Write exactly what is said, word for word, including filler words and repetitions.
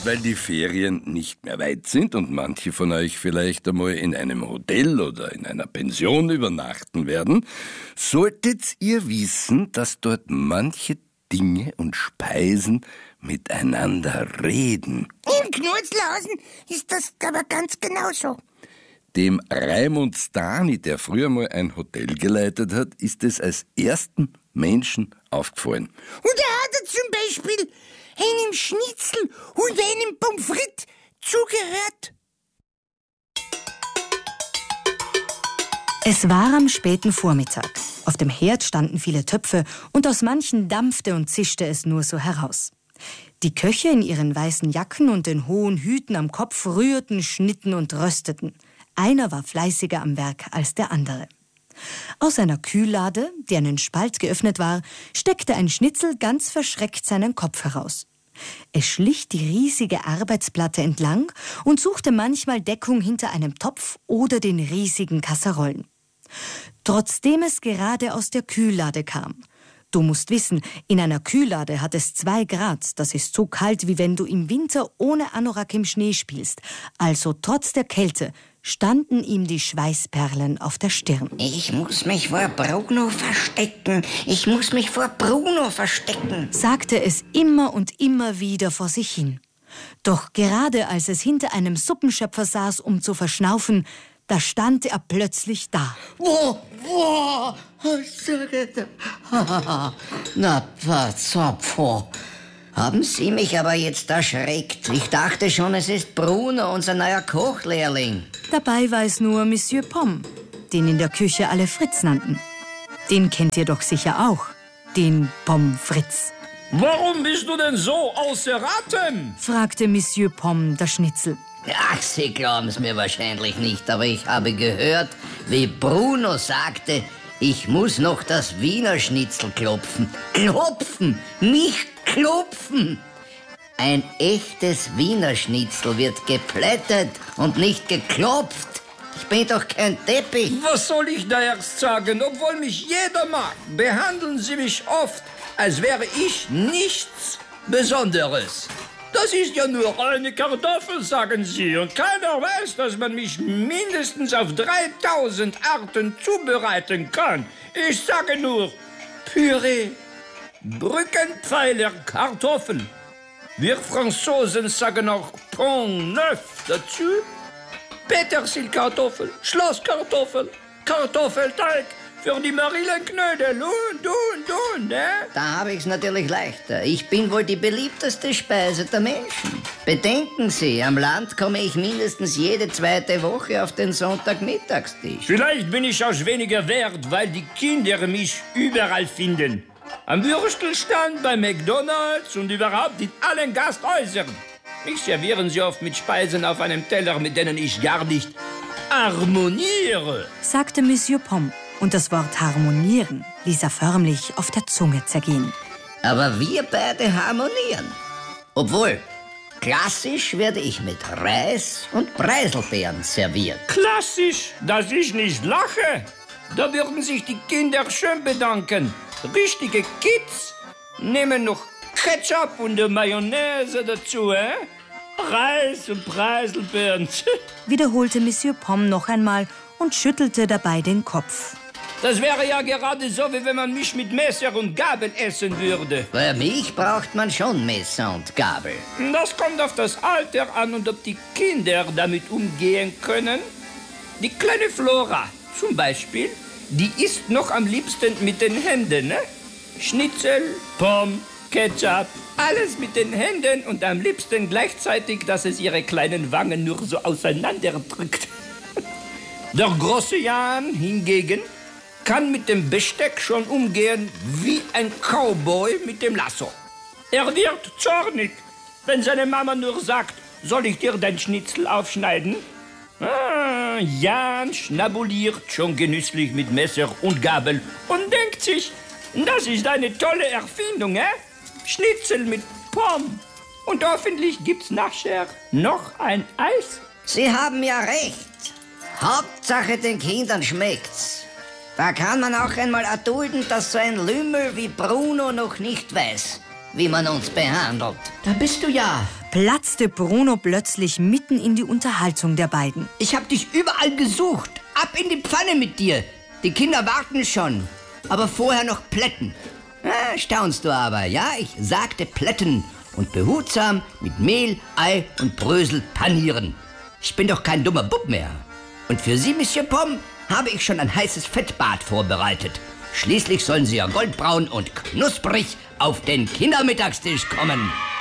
weil die Ferien nicht mehr weit sind und manche von euch vielleicht einmal in einem Hotel oder in einer Pension übernachten werden, solltet ihr wissen, dass dort manche Dinge und Speisen miteinander reden. In Knurzlausen ist das aber ganz genauso. Dem Raimund Stani, der früher mal ein Hotel geleitet hat, ist es als ersten Menschen aufgefallen. Und er hat zum Beispiel einem Schnitzel und einem Pommes frites zugehört. Es war am späten Vormittag. Auf dem Herd standen viele Töpfe und aus manchen dampfte und zischte es nur so heraus. Die Köche in ihren weißen Jacken und den hohen Hüten am Kopf rührten, schnitten und rösteten. Einer war fleißiger am Werk als der andere. Aus einer Kühllade, die einen Spalt geöffnet war, steckte ein Schnitzel ganz verschreckt seinen Kopf heraus. Es schlich die riesige Arbeitsplatte entlang und suchte manchmal Deckung hinter einem Topf oder den riesigen Kasserollen. Trotzdem es gerade aus der Kühllade kam. Du musst wissen, in einer Kühllade hat es zwei Grad. Das ist so kalt, wie wenn du im Winter ohne Anorak im Schnee spielst. Also trotz der Kälte standen ihm die Schweißperlen auf der Stirn. Ich muss mich vor Bruno verstecken. Ich muss mich vor Bruno verstecken, sagte es immer und immer wieder vor sich hin. Doch gerade als es hinter einem Suppenschöpfer saß, um zu verschnaufen, da stand er plötzlich da. Wo, wo? Na, Pazopfo. Haben Sie mich aber jetzt erschreckt. Ich dachte schon, es ist Bruno, unser neuer Kochlehrling. Dabei war es nur Monsieur Pomm, den in der Küche alle Fritz nannten. Den kennt ihr doch sicher auch, den Pommes Fritz. Warum bist du denn so außer Atem? Fragte Monsieur Pomm das Schnitzel. Ach, Sie glauben es mir wahrscheinlich nicht, aber ich habe gehört, wie Bruno sagte, ich muss noch das Wiener Schnitzel klopfen. Klopfen, nicht klopfen. Ein echtes Wiener Schnitzel wird geplättet und nicht geklopft. Ich bin doch kein Teppich. Was soll ich da erst sagen? Obwohl mich jeder mag, behandeln Sie mich oft, als wäre ich nichts Besonderes. Das ist ja nur eine Kartoffel, sagen Sie. Und keiner weiß, dass man mich mindestens auf dreitausend Arten zubereiten kann. Ich sage nur Püree, Brückenpfeiler, Kartoffeln. Wir Franzosen sagen auch Pont Neuf dazu. Petersilkartoffel, Schlosskartoffel, Kartoffelteig für die Marillenknödel und, und, und, ne? Da habe ich's natürlich leichter. Ich bin wohl die beliebteste Speise der Menschen. Bedenken Sie, am Land komme ich mindestens jede zweite Woche auf den Sonntagmittagstisch. Vielleicht bin ich auch weniger wert, weil die Kinder mich überall finden. Am Würstelstand, bei McDonald's und überhaupt in allen Gasthäusern. Mich servieren sie oft mit Speisen auf einem Teller, mit denen ich gar nicht harmoniere, sagte Monsieur Pomm. Und das Wort harmonieren ließ er förmlich auf der Zunge zergehen. Aber wir beide harmonieren. Obwohl, klassisch werde ich mit Reis und Preiselbeeren serviert. Klassisch, dass ich nicht lache. Da würden sich die Kinder schön bedanken. Richtige Kids nehmen noch Ketchup und Mayonnaise dazu, eh? Reis und Preiselbeeren. Wiederholte Monsieur Pomm noch einmal und schüttelte dabei den Kopf. Das wäre ja gerade so, wie wenn man mich mit Messer und Gabel essen würde. Bei mich braucht man schon Messer und Gabel. Das kommt auf das Alter an und ob die Kinder damit umgehen können. Die kleine Flora zum Beispiel, die isst noch am liebsten mit den Händen, ne? Schnitzel, Pommes, Ketchup, alles mit den Händen und am liebsten gleichzeitig, dass es ihre kleinen Wangen nur so auseinanderdrückt. Der große Jan hingegen kann mit dem Besteck schon umgehen wie ein Cowboy mit dem Lasso. Er wird zornig, wenn seine Mama nur sagt, soll ich dir dein Schnitzel aufschneiden? Ah, Jan schnabuliert schon genüsslich mit Messer und Gabel und denkt sich, das ist eine tolle Erfindung, eh? Schnitzel mit Pommes. Und hoffentlich gibt's nachher noch ein Eis. Sie haben ja recht. Hauptsache den Kindern schmeckt's. Da kann man auch einmal erdulden, dass so ein Lümmel wie Bruno noch nicht weiß, wie man uns behandelt. Da bist du ja. Platzte Bruno plötzlich mitten in die Unterhaltung der beiden. Ich hab dich überall gesucht. Ab in die Pfanne mit dir. Die Kinder warten schon. Aber vorher noch plätten. Ah, staunst du aber, ja? Ich sagte plätten und behutsam mit Mehl, Ei und Brösel panieren. Ich bin doch kein dummer Bub mehr. Und für Sie, Monsieur Pomme, habe ich schon ein heißes Fettbad vorbereitet. Schließlich sollen Sie ja goldbraun und knusprig auf den Kindermittagstisch kommen.